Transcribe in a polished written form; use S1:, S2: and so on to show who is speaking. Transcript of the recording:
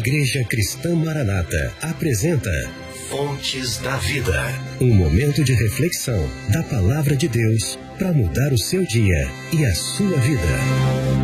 S1: Igreja Cristã Maranata apresenta Fontes da Vida. Um momento de reflexão da Palavra de Deus para mudar o seu dia e a sua vida.